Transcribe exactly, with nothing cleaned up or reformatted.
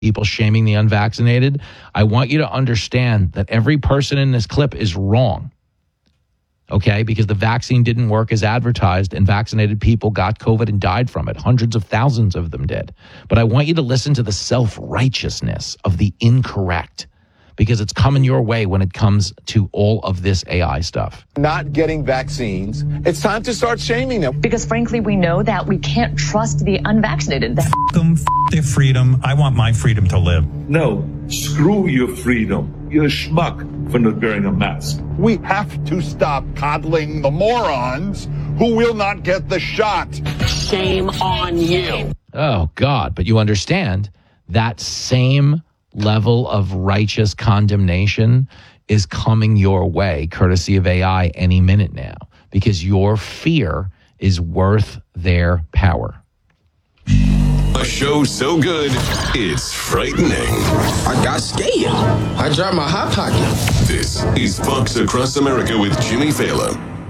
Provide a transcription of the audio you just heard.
people shaming the unvaccinated. I want you to understand that every person in this clip is wrong. Okay, because the vaccine didn't work as advertised and vaccinated people got COVID and died from it. Hundreds of thousands of them did. But I want you to listen to the self-righteousness of the incorrect, because it's coming your way when it comes to all of this A I stuff. Not getting vaccines, it's time to start shaming them. Because frankly, we know that we can't trust the unvaccinated. F them, f their freedom. I want my freedom to live. No, screw your freedom. You're a schmuck for not wearing a mask. We have to stop coddling the morons who will not get the shot. Shame on you. Oh, God. But you understand that same level of righteous condemnation is coming your way, courtesy of A I, any minute now, because your fear is worth their power. A show so good, it's frightening. I got scared. I dropped my hot pocket. This is Fox Across America with Jimmy Fallon.